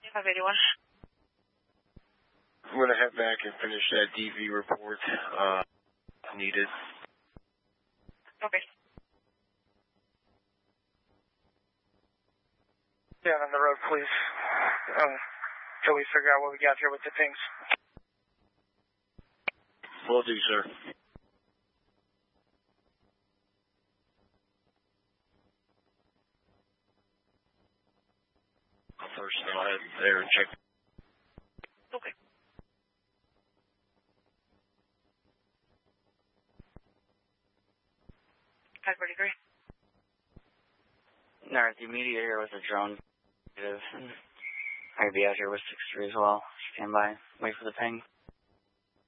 581. I'm going to head back and finish that DV report needed. Okay. Down on the road, please. Till we figure out what we got here with the pings. Will do, sir. First, I'll head there and check. Okay. Hi, 43. North, the immediate here with a drone. I'll be out here with 6-3 as well. Stand by. Wait for the ping.